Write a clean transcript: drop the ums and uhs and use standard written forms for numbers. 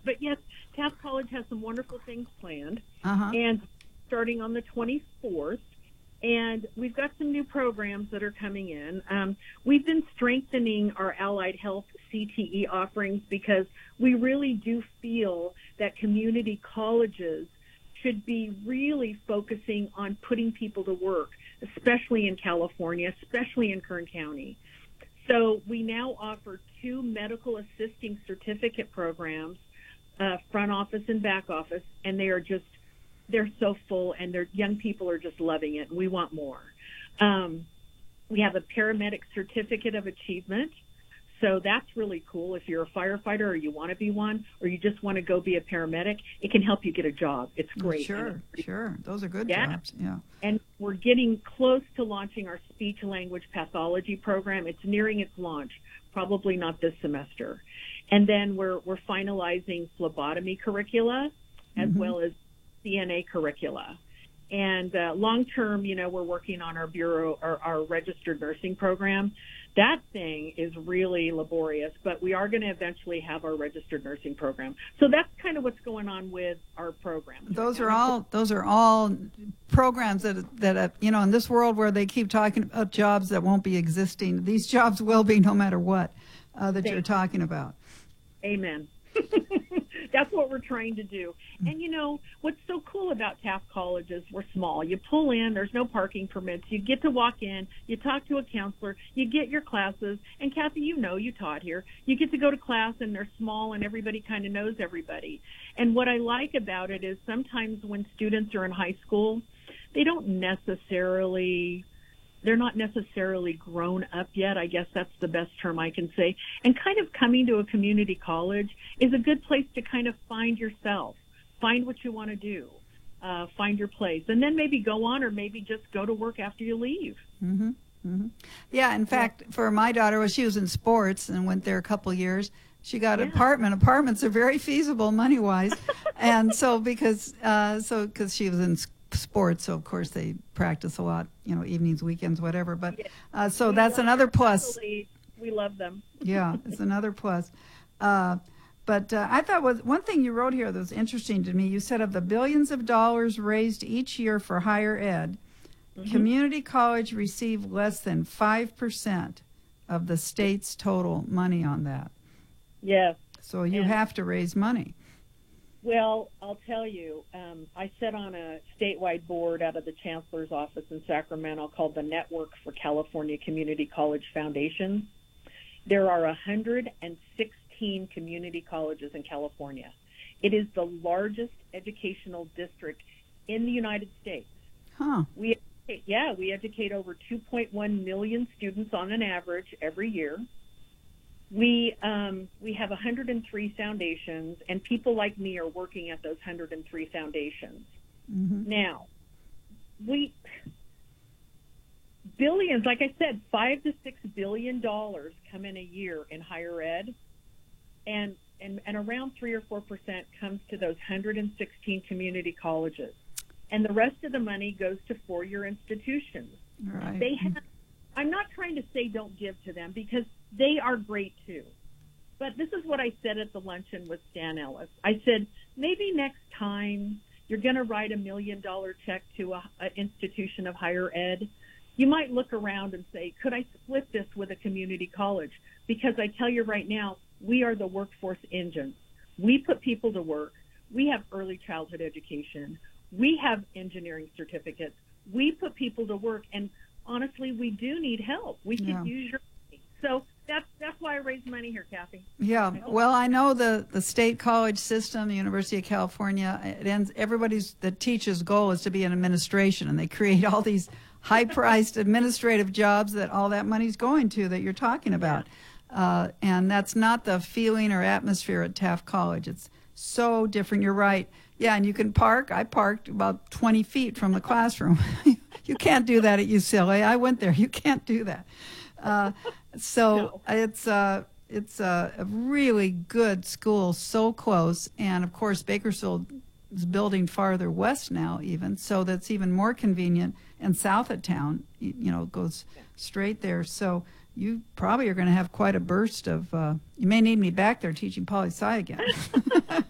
But yes, Taft College has some wonderful things planned, Uh-huh. and starting on the 24th. And we've got some new programs that are coming in. We've been strengthening our allied health CTE offerings because we really do feel that community colleges should be really focusing on putting people to work, especially in California, especially in Kern County. So we now offer 2 medical assisting certificate programs, front office and back office, and they're so full, and their young people are just loving it, and we want more. We have a paramedic certificate of achievement, so that's really cool. If you're a firefighter or you want to be one, or you just want to go be a paramedic, it can help you get a job. It's great. Sure. Those are good Yeah. jobs. Yeah. And we're getting close to launching our speech-language pathology program. It's nearing its launch, probably not this semester. And then we're finalizing phlebotomy curricula as well as CNA curricula. And long-term, we're working on our bureau or our registered nursing program. That thing is really laborious, but we are going to eventually have our registered nursing program. So that's kind of what's going on with our programs. Those are all programs that in this world where they keep talking about jobs that won't be existing, these jobs will be no matter what that you're talking about. Amen. That's what we're trying to do. And what's so cool about Taft College is we're small. You pull in, there's no parking permits. You get to walk in, you talk to a counselor, you get your classes. And Kathy, you taught here. You get to go to class, and they're small, and everybody kind of knows everybody. And what I like about it is sometimes when students are in high school, they're not necessarily grown up yet. I guess that's the best term I can say. And kind of coming to a community college is a good place to kind of find yourself, find what you want to do, find your place, and then maybe go on or maybe just go to work after you leave. Mm-hmm. Mm-hmm. Yeah, in fact, for my daughter, she was in sports and went there a couple years. She got an apartment. Apartments are very feasible money-wise. And so because she was in sports, so of course they practice a lot, evenings, weekends, whatever. But so that's another plus. We love them. Yeah, it's another plus. But I thought one thing you wrote here that was interesting to me. You said of the billions of dollars raised each year for higher ed, community college receive less than 5% of the state's total money on that. Yes. So you have to raise money. Well, I'll tell you, I sit on a statewide board out of the chancellor's office in Sacramento called the Network for California Community College Foundations. There are 116 community colleges in California. It is the largest educational district in the United States. Huh. We educate over 2.1 million students on an average every year. We have 103 foundations, and people like me are working at those 103 foundations. Mm-hmm. Now, billions, like I said, $5 to $6 billion come in a year in higher ed, and around 3 or 4% comes to those 116 community colleges, and the rest of the money goes to four-year institutions. Right. I'm not trying to say don't give to them, because they are great too. But this is what I said at the luncheon with Stan Ellis. I said, maybe next time you're going to write $1 million check to an institution of higher ed, you might look around and say, could I split this with a community college? Because I tell you right now, we are the workforce engine. We put people to work. We have early childhood education. We have engineering certificates. We put people to work. And honestly, we do need help. We could use your money. So that's why I raise money here, Kathy. Yeah. Well, I know the state college system, the University of California, everybody's that teaches goal is to be in administration, and they create all these high-priced administrative jobs that all that money's going to that you're talking about. And that's not the feeling or atmosphere at Taft College. It's so different. You're right. Yeah, and you can park. I parked about 20 feet from the classroom. You can't do that at UCLA. I went there. You can't do that. It's a really good school, so close. And, of course, Bakersfield is building farther west now even, so that's even more convenient. And south of town, goes straight there. So you probably are going to have quite a burst of you may need me back there teaching poli-sci again.